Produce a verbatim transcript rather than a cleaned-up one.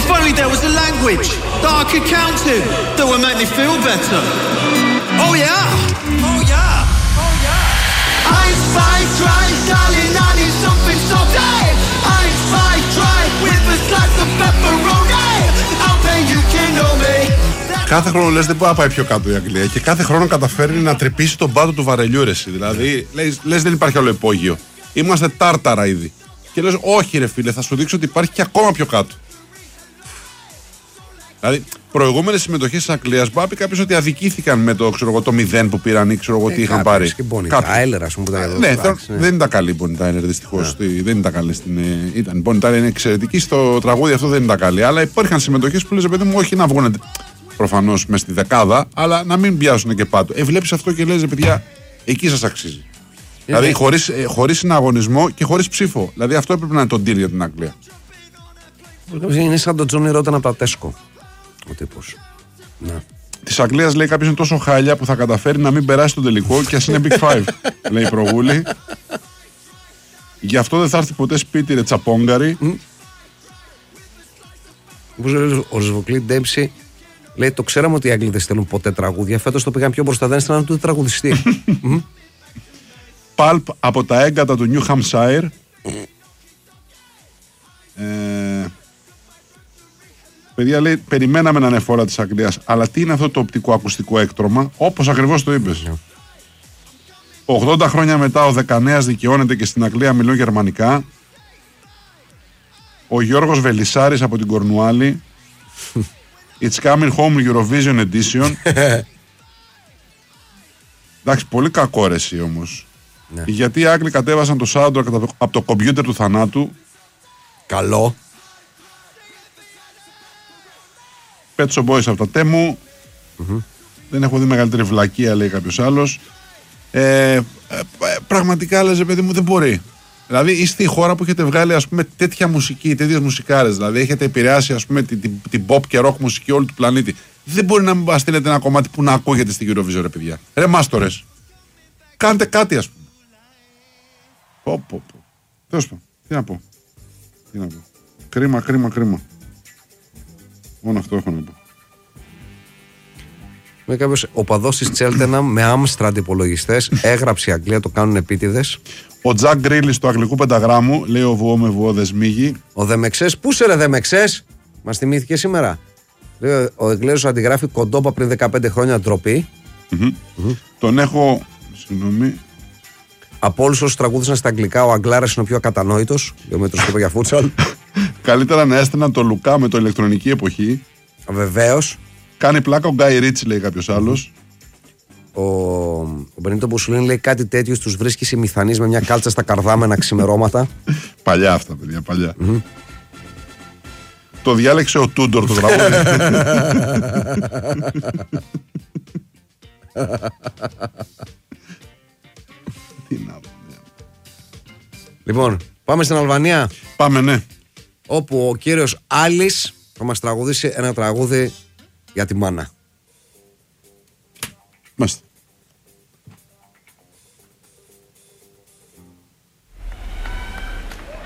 If only there was a language that I could count to that would make me feel better. Oh yeah, oh yeah, oh yeah. Eins, zwei, drei, darling, I need something so deep. Eins, zwei, drei, with a slice of pepperoni. I'll pay you can know me. Κάθε χρόνο λες δεν μπορεί να πάει πιο κάτω η Αγγλία και κάθε χρόνο καταφέρνει να τρυπήσει τον πάτο του βαρελιού ρε εσύ. Δηλαδή λες, λες δεν υπάρχει άλλο υπόγειο. Είμαστε τάρταρα ήδη. Και λες όχι ρε φίλε, θα σου δείξω ότι υπάρχει και ακόμα πιο κάτω. Δηλαδή προηγούμενες συμμετοχές της Αγγλίας μπορεί να πει κάποιος ότι αδικήθηκαν με το, ξέρω, το μηδέν που πήραν ή ξέρω εγώ τι ε, είχαν πάρει. Και Bonnie Tyler ας πούμε που ήταν εδώ. Ναι, ναι, δεν ήταν καλή η Bonnie Tyler δυστυχώς. Yeah. Δεν ήταν καλή στην. Ήταν. Η Bonnie Tyler είναι εξαιρετική στο τραγούδι, αυτό δεν ήταν καλή. Αλλά υπήρχαν συμμετοχές που λες παιδί μου όχι να βγουν προφανώς μες στη δεκάδα, αλλά να μην πιάσουν και πάτο. Ε, βλέπεις αυτό και λες, παιδιά, εκεί σας αξίζει. Yeah. Δηλαδή, χωρίς, ε, χωρίς συναγωνισμό και χωρίς ψήφο. Δηλαδή, αυτό έπρεπε να είναι το deal για την Αγγλία. Είναι σαν τον Τζόνι Ρόταν από τα Τέσκο. Ο τύπος. Ναι. Της Αγγλίας λέει κάποιος είναι τόσο χάλια που θα καταφέρει να μην περάσει τον τελικό και ας είναι Big Five. Λέει η προβούλη. Γι' αυτό δεν θα έρθει ποτέ σπίτι ρε τσαπόγκαρη. Mm. Όπως λέει ο Ρισβοκλή Ντέμψη. Λέει το ξέραμε ότι οι Άγγλοι δεν στέλνουν ποτέ τραγούδια. Φέτος το πήγαν πιο μπροστά, δεν στέλνουν ούτε τραγουδιστή. Παλπ από τα έγκατα του New Hampshire. ε, παιδιά λέει περιμέναμε να είναι φόρα της Αγγλίας, αλλά τι είναι αυτό το οπτικοακουστικό έκτρωμα, όπως ακριβώς το είπες. Yeah. ογδόντα χρόνια μετά ο Δεκανέας δικαιώνεται και στην Αγγλία μιλούν γερμανικά. Ο Γιώργος Βελισσάρης από την Κορνουάλη. It's coming home Eurovision edition. Εντάξει, πολύ κακό ρε εσύ όμως. Ναι. Γιατί οι Άγγλοι κατέβασαν το soundtrack από το κομπιούτερ του θανάτου. Καλό. Pet Shop Boys από τα Τέμου. Mm-hmm. Δεν έχω δει μεγαλύτερη βλακεία, λέει κάποιος άλλος. Ε, ε, πραγματικά λες, παιδί μου, δεν μπορεί. Δηλαδή είστε η χώρα που έχετε βγάλει ας πούμε τέτοια μουσική, τέτοιες μουσικάρες. Δηλαδή έχετε επηρεάσει ας πούμε την, την, την pop και rock μουσική όλου του πλανήτη. Δεν μπορεί να μην στείλετε ένα κομμάτι που να ακούγεται στην Eurovision, ρε παιδιά. Ρε μάστορες. Κάντε κάτι ας πούμε. Πω πω πω. Τέλος πάντων. Τι να πω. Τι να πω. Κρίμα, κρίμα, κρίμα. Μόνο αυτό έχω να πω. Με κάποιος οπαδός της Τσέλτεναμ με Άμστραντ υπολογιστές έγραψε η Αγγλία, το κάνουν επίτηδες. Ο Τζακ Γκρίλις του αγγλικού πενταγράμμου λέει ο βουό με βουό δεσμίγει. Ο Δεμεξές, πού σε ρε Δεμεξές, μας θυμήθηκε σήμερα. Λέει ο Εγγλέζος αντιγράφει κοντόπα πριν δεκαπέντε χρόνια, ντροπή. Mm-hmm. Mm-hmm. Τον έχω. Συγγνώμη. Από όλους όσους τραγούδισαν στα αγγλικά, ο Αγγλάρας είναι ο πιο ακατανόητος. Δύο μέτρους και για φούτσαλ. Καλύτερα να έστεναν το Λουκά με το ηλεκτρονική εποχή. Βεβαίως. Κάνει πλάκα ο Γκάι Ρίτσι, λέει κάποιος άλλος. Ο, ο Μπενίτο Μπουσουλίνη λέει κάτι τέτοιο, τους βρίσκει σε μηθανείς με μια κάλτσα στα καρδάμενα ξημερώματα. Παλιά αυτά, παιδιά, παλιά. Mm-hmm. Το διάλεξε ο Τούντορ το τραγούδι. Τι να πω. Λοιπόν, πάμε στην Αλβανία. Πάμε, ναι. Όπου ο κύριος Άλης θα μας τραγουδήσει ένα τραγούδι για τη μάνα. Μάλιστα.